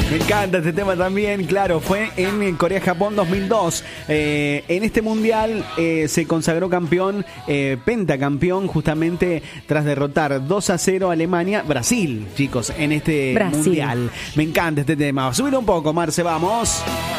Me encanta este tema también, claro, fue en Corea-Japón 2002. En este mundial se consagró campeón, pentacampeón, justamente tras derrotar 2-0 a Alemania, Brasil, chicos, en este mundial. Me encanta este tema. Subir un poco, Marce, vamos.